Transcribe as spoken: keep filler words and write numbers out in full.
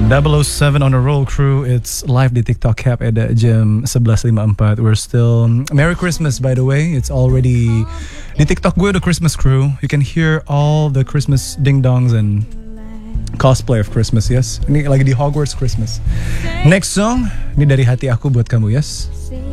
double oh seven on the roll crew. It's live di TikTok Cap ada jam eleven lima puluh empat. We're still Merry Christmas by the way. It's already di TikTok gue the Christmas crew. You can hear all the Christmas ding dongs and cosplay of Christmas, yes. Ini lagi di Hogwarts Christmas. Next song, ini dari hati aku buat kamu, yes.